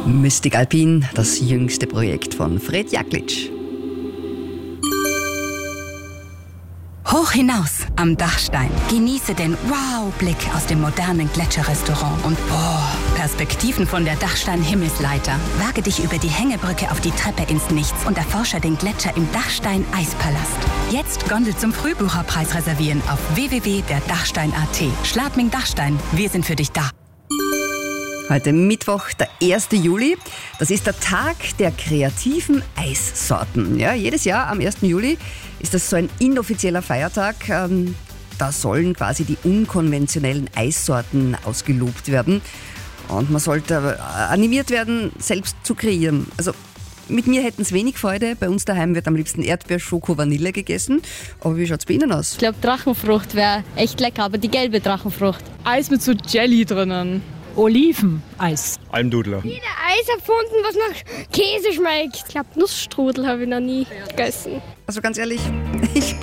Mystic Alpin, das jüngste Projekt von Fred Jaklitsch. Hoch hinaus am Dachstein. Genieße den Wow-Blick aus dem modernen Gletscherrestaurant und Perspektiven von der Dachstein-Himmelsleiter. Wage dich über die Hängebrücke auf die Treppe ins Nichts und erforsche den Gletscher im Dachstein-Eispalast. Jetzt Gondel zum Frühbucherpreis reservieren auf www.derdachstein.at. Schladming Dachstein, wir sind für dich da. Heute Mittwoch, der 1. Juli. Das ist der Tag der kreativen Eissorten. Ja, jedes Jahr am 1. Juli ist das so ein inoffizieller Feiertag. Da sollen quasi die unkonventionellen Eissorten ausgelobt werden. Und man sollte animiert werden, selbst zu kreieren. Also mit mir hätten es wenig Freude. Bei uns daheim wird am liebsten Erdbeer, Schoko, Vanille gegessen. Aber wie schaut es bei Ihnen aus? Ich glaube, Drachenfrucht wäre echt lecker, aber die gelbe Drachenfrucht. Eis mit so Jelly drinnen. Oliveneis. Almdudler. Jeder Eis erfunden, was nach Käse schmeckt. Ich glaube, Nussstrudel habe ich noch nie gegessen. Also ganz ehrlich, ich